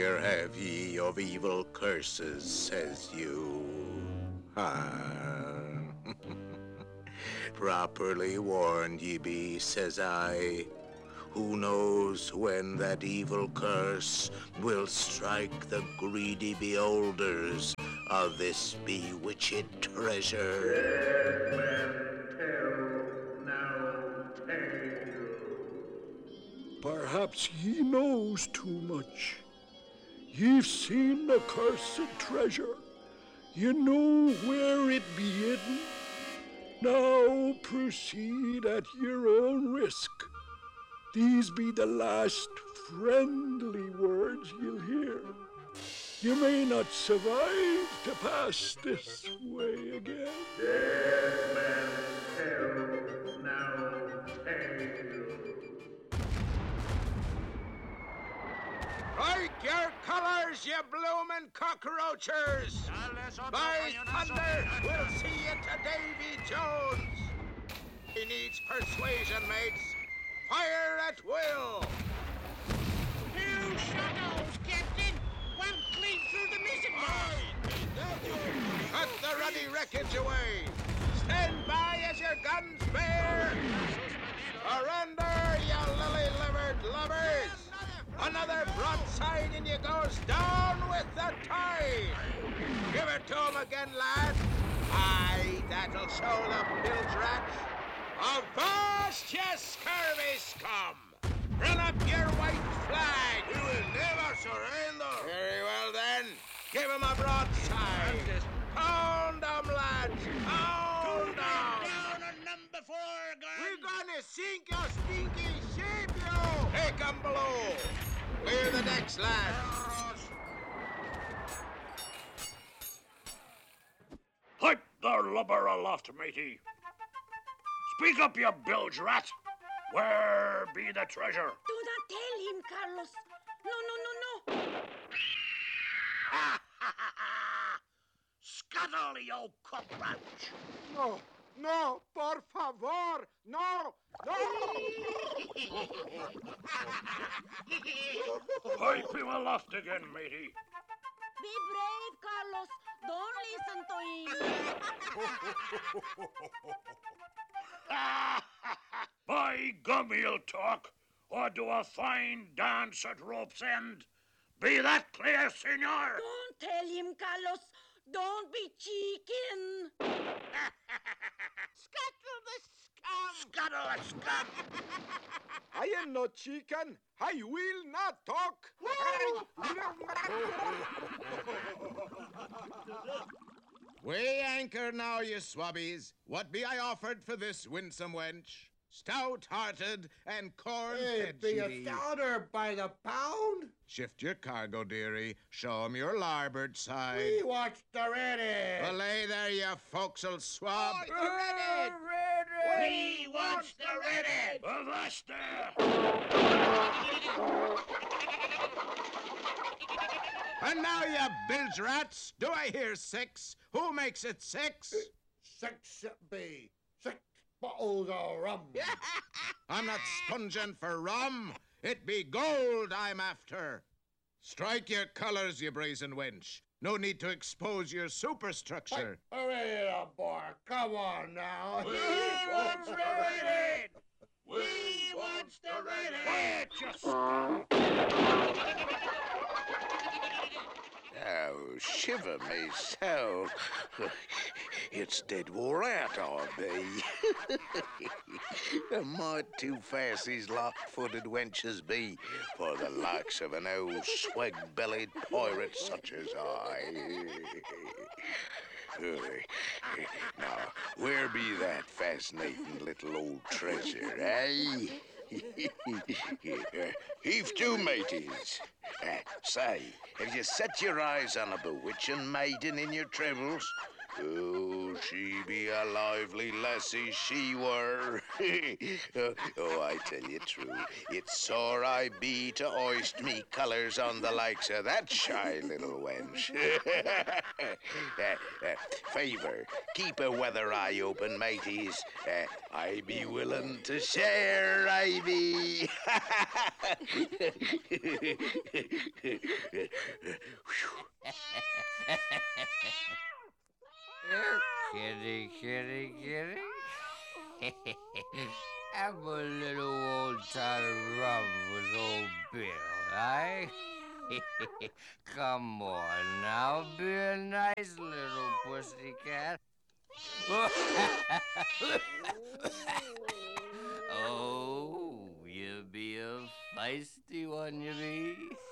Here have ye of evil curses, says you. Ah. Properly warned ye be, says I. Who knows when that evil curse will strike the greedy beholders of this bewitched treasure? Dead man tell no tale. Perhaps ye knows too much. Ye've seen the cursed treasure. You know where it be hidden. Now proceed at your own risk. These be the last friendly words you'll hear. You may not survive to pass this way again. Dead man tell no tale. Strike your colors, you bloomin' cockroachers! By thunder, we'll see you to Davy Jones! He needs persuasion, mates. Fire at will! Two shuttles, Captain! One clean through the mizzen-mast! Cut the ruddy wreckage away! Stand by as your guns bear! Surrender, you lily-livered lubbers! Another broadside and you goes down with the tide! Give it to 'em again, lad! Aye, that'll show the bilge rats! Avast, ye scurvy scum! Run up your white flag! We will never surrender! Very well, then. Give 'em a broadside! Pound 'em, lads! Pound 'em! Down on number 4, gun! We're gonna sink your stinky ship, you! Take 'em below! Clear the decks, lads! Pipe the lubber aloft, matey. Speak up, you bilge rat. Where be the treasure? Do not tell him, Carlos. No. Scuttle, you cockroach. No, por favor, no! Pipe him aloft again, matey. Be brave, Carlos. Don't listen to him. By gum, he'll talk, or do a fine dance at rope's end. Be that clear, senor? Don't tell him, Carlos. Don't be chicken. Scuttle the scum! Scuttle the scum! I am no chicken. I will not talk. Weigh anchor now, you swabbies. What be I offered for this winsome wench? Stout-hearted and corn-fed Be she a be. stouter by the pound. Shift your cargo, dearie. Show 'em your larboard side. We watched already. Belay there, you forecastle swab. We wants the Reddit! Avast there! And now, you bilge rats, do I hear 6? Who makes it 6? 6 it be. 6 bottles of rum. I'm not sponging for rum. It be gold I'm after. Strike your colors, you brazen wench. No need to expose your superstructure. Hurry up, boy. Come on now. We wants the Reddit! We wants the Reddit! Oh, shiver me soul. It's dead wore out, I be. A mite too fast these lock-footed wenches be for the likes of an old swag-bellied pirate such as I. Now, where be that fascinating little old treasure, eh? Heave to, mateys. Say, have you set your eyes on a bewitching maiden in your travels? Oh, she be a lively lassie, she were. Oh, I tell you true, it's sore I be to hoist me colours on the likes of that shy little wench. Favour, keep a weather eye open, mateys. I be willing to share, I be. Kitty, kitty, kitty. Have a little old-time rum with old Bill, eh? Come on now, be a nice little pussycat. Oh, you be a feisty one, you be.